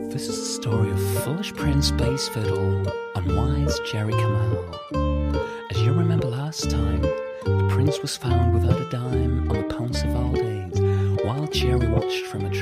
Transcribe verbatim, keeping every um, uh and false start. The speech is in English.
This is the story of Foolish Prince Bass Fiddle and Wise Jerry Kamal. As you remember last time, the prince was found without a dime on the Pounce of Valdez, while Jerry watched from a tree.